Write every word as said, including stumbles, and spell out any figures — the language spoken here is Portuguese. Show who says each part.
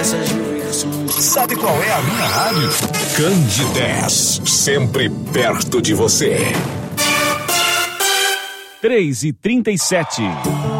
Speaker 1: Sabe qual é a minha rádio? Candidez, sempre perto de você.
Speaker 2: três e trinta e sete.